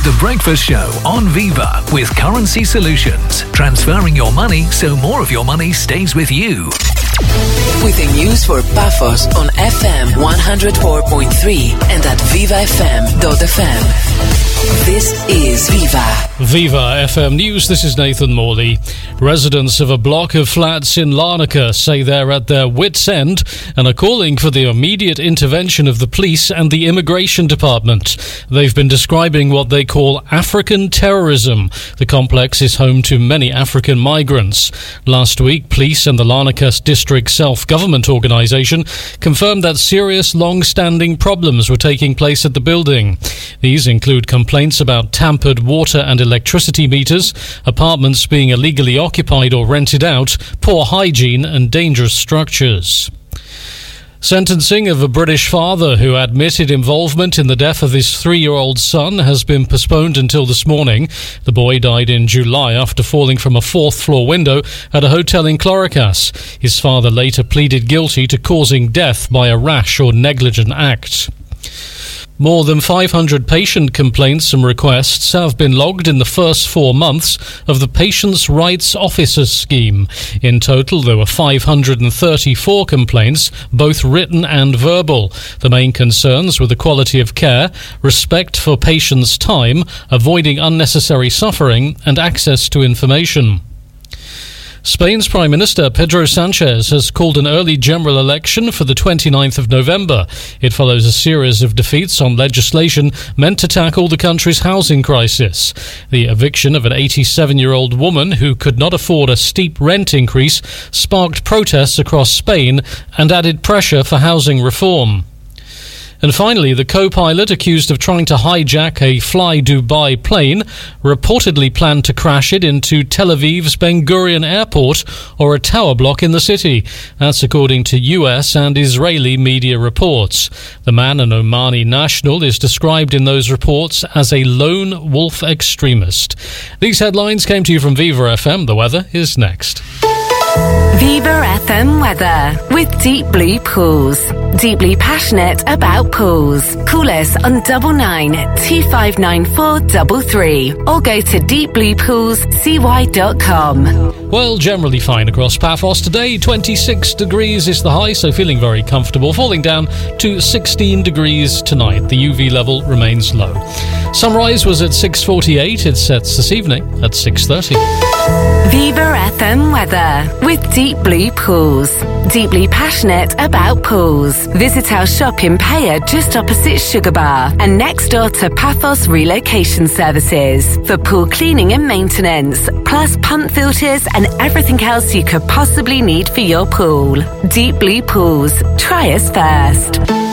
The Breakfast Show on Viva with Currency Solutions. Transferring your money so more of your money stays with you. With the news for Paphos on FM 104.3 and at vivafm.fm. This is Viva. Viva FM News, this is Nathan Morley. Residents of a block of flats in Larnaca say they're at their wits' end and are calling for the immediate intervention of the police and the immigration department. They've been describing what they call African terrorism. The complex is home to many African migrants. Last week, police and the Larnaca District Self-Government Organisation confirmed that serious long-standing problems were taking place at the building. These include complaints about tampered water and electricity meters, apartments being illegally occupied or rented out, poor hygiene and dangerous structures. Sentencing of a British father who admitted involvement in the death of his 3-year-old son has been postponed until this morning. The boy died in July after falling from a 4th-floor window at a hotel in Cloricas. His father later pleaded guilty to causing death by a rash or negligent act. More than 500 patient complaints and requests have been logged in the first 4 months of the Patients' Rights Officers scheme. In total, there were 534 complaints, both written and verbal. The main concerns were the quality of care, respect for patients' time, avoiding unnecessary suffering, and access to information. Spain's Prime Minister Pedro Sanchez has called an early general election for the 29th of November. It follows a series of defeats on legislation meant to tackle the country's housing crisis. The eviction of an 87-year-old woman who could not afford a steep rent increase sparked protests across Spain and added pressure for housing reform. And finally, the co-pilot accused of trying to hijack a Fly Dubai plane reportedly planned to crash it into Tel Aviv's Ben Gurion Airport or a tower block in the city. That's according to US and Israeli media reports. The man, an Omani national, is described in those reports as a lone wolf extremist. These headlines came to you from Viva FM. The weather is next. Viva FM weather with Deep Blue Pools. Deeply passionate about pools. Call us on 99259433 or go to deepbluepoolscy.com. Well, generally fine across Paphos today. 26 degrees is the high, so feeling very comfortable. Falling down to 16 degrees tonight. The UV level remains low. Sunrise was at 6:48. It sets this evening at 6:30. Viva FM weather with Deep Blue Pools. Deeply passionate about pools. Visit our shop in Paya just opposite Sugar Bar and next door to Paphos Relocation Services for pool cleaning and maintenance, plus pump filters and everything else you could possibly need for your pool. Deep Blue Pools. Try us first.